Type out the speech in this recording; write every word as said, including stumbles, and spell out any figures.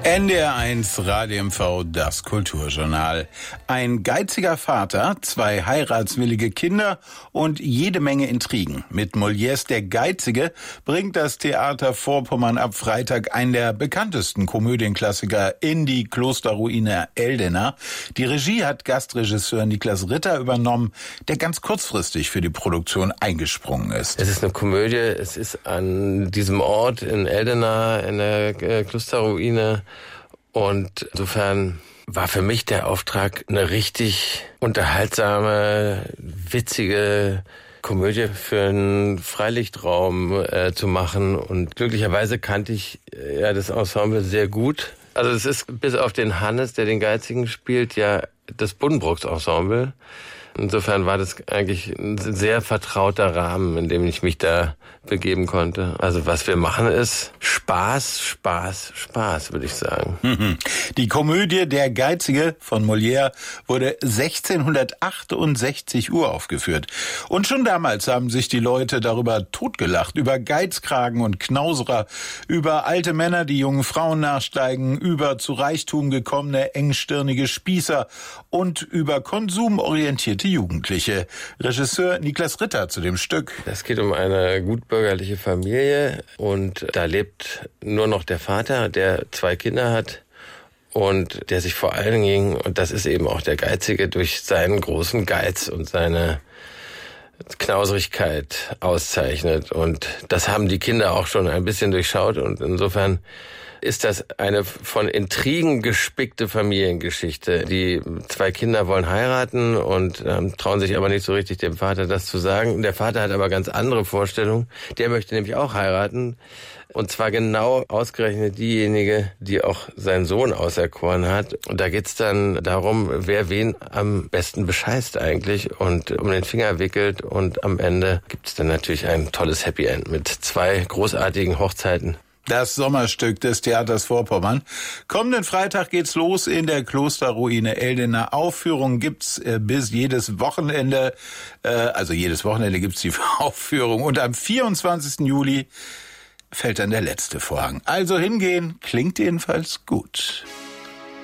N D R eins Radio M V, das Kulturjournal. Ein geiziger Vater, zwei heiratswillige Kinder und jede Menge Intrigen. Mit Molières Der Geizige bringt das Theater Vorpommern ab Freitag einen der bekanntesten Komödienklassiker in die Klosterruine Eldena. Die Regie hat Gastregisseur Niklas Ritter übernommen, der ganz kurzfristig für die Produktion eingesprungen ist. Es ist eine Komödie, es ist an diesem Ort in Eldena, in der äh, Klosterruine. Und insofern war für mich der Auftrag, eine richtig unterhaltsame, witzige Komödie für einen Freilichtraum äh, zu machen. Und glücklicherweise kannte ich äh, ja das Ensemble sehr gut. Also es ist bis auf den Hannes, der den Geizigen spielt, ja das Buddenbrooks-Ensemble. Insofern war das eigentlich ein sehr vertrauter Rahmen, in dem ich mich da begeben konnte. Also was wir machen ist Spaß, Spaß, Spaß, würde ich sagen. Die Komödie Der Geizige von Molière wurde sechzehnhundertachtundsechzig uraufgeführt. Und schon damals haben sich die Leute darüber totgelacht, über Geizkragen und Knauserer, über alte Männer, die jungen Frauen nachsteigen, über zu Reichtum gekommene engstirnige Spießer und über konsumorientierte Jugendliche. Regisseur Niklas Ritter zu dem Stück. Es geht um eine gutbürgerliche Familie und da lebt nur noch der Vater, der zwei Kinder hat und der sich vor allen Dingen, und das ist eben auch der Geizige, durch seinen großen Geiz und seine Knauserigkeit auszeichnet. Und das haben die Kinder auch schon ein bisschen durchschaut und insofern ist das eine von Intrigen gespickte Familiengeschichte. Die zwei Kinder wollen heiraten und ähm, trauen sich aber nicht so richtig dem Vater das zu sagen. Der Vater hat aber ganz andere Vorstellungen. Der möchte nämlich auch heiraten. Und zwar genau ausgerechnet diejenige, die auch seinen Sohn auserkoren hat. Und da geht's dann darum, wer wen am besten bescheißt eigentlich und um den Finger wickelt. Und am Ende gibt's dann natürlich ein tolles Happy End mit zwei großartigen Hochzeiten. Das Sommerstück des Theaters Vorpommern. Kommenden Freitag geht's los in der Klosterruine Eldena. Aufführung gibt's äh, bis jedes Wochenende. Äh, also jedes Wochenende gibt's die Aufführung. Und am vierundzwanzigsten Juli fällt dann der letzte Vorhang. Also hingehen, klingt jedenfalls gut.